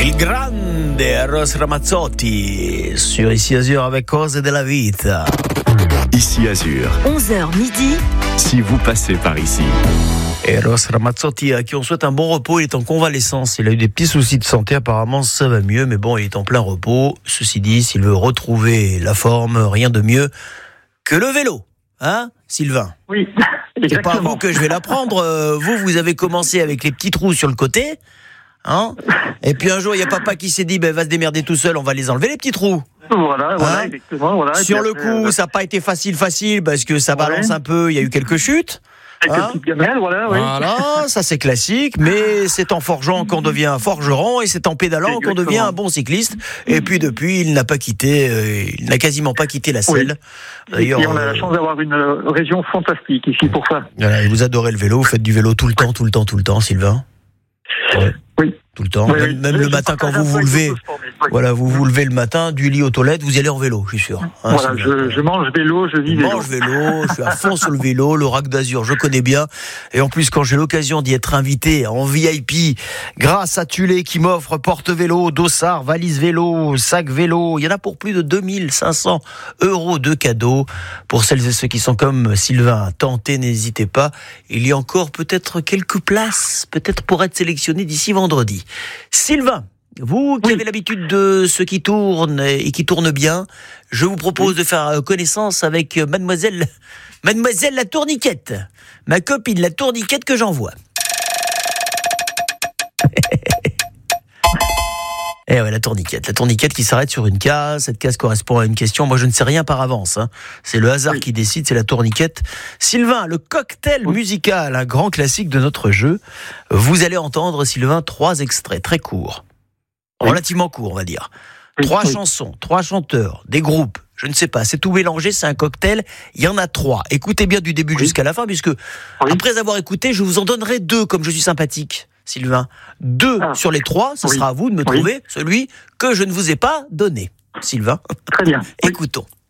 Il grande Eros Ramazzotti sur Ici Azur avec Cose della Vita. Ici Azur. 11h midi. Si vous passez par ici. Eros Ramazzotti, à qui on souhaite un bon repos, il est en convalescence. Il a eu des petits soucis de santé, apparemment ça va mieux, mais bon, il est en plein repos. Ceci dit, s'il veut retrouver la forme, rien de mieux que le vélo. Hein, Sylvain? Oui, exactement. C'est pas à vous que je vais l'apprendre. Vous avez commencé avec les petits trous sur le côté. Hein, et puis un jour, il y a papa qui s'est dit, va se démerder tout seul, on va les enlever les petits trous. Voilà, exactement. Voilà. Sur le coup, ça n'a pas été facile, parce que ça balance un peu, il y a eu quelques chutes. Quelques petites gamelles, Voilà, ça c'est classique, mais c'est en forgeant qu'on devient forgeron et c'est en pédalant qu'on devient un bon cycliste. Et puis depuis, il n'a quasiment pas quitté la selle. D'ailleurs, et on a la chance d'avoir une région fantastique ici pour ça. Voilà, et vous adorez le vélo, vous faites du vélo tout le temps, Sylvain? Ouais. Oui. Tout le temps, Oui, même le matin quand vous vous levez. Voilà, vous vous levez le matin, du lit aux toilettes, vous y allez en vélo, je suis sûr. Hein, voilà, je mange vélo, je vis vélo. Je mange vélo, je suis à fond sur le vélo, le Rack d'Azur, je connais bien. Et en plus, quand j'ai l'occasion d'y être invité en VIP, grâce à Tulé qui m'offre porte-vélo, dossard, valise vélo, sac vélo, il y en a pour plus de 2500 € de cadeaux. Pour celles et ceux qui sont comme Sylvain, tentez, n'hésitez pas. Il y a encore peut-être quelques places, peut-être pour être sélectionné d'ici vendredi. Sylvain, vous qui avez l'habitude de ceux qui tournent et qui tournent bien, je vous propose de faire connaissance avec mademoiselle la tourniquette, ma copine la tourniquette que j'envoie. Eh ouais, la tourniquette qui s'arrête sur une case. Cette case correspond à une question. Moi, je ne sais rien par avance. Hein. C'est le hasard qui décide, c'est la tourniquette. Sylvain, le cocktail musical, un grand classique de notre jeu. Vous allez entendre, Sylvain, 3 extraits très courts. Relativement courts, on va dire. 3 chansons, 3 chanteurs, des groupes. Je ne sais pas, c'est tout mélangé, c'est un cocktail. Il y en a 3. Écoutez bien du début jusqu'à la fin, puisque après avoir écouté, je vous en donnerai 2, comme je suis sympathique. Sylvain, 2 sur les 3, ce sera à vous de me trouver celui que je ne vous ai pas donné. Sylvain, très bien. Écoutons.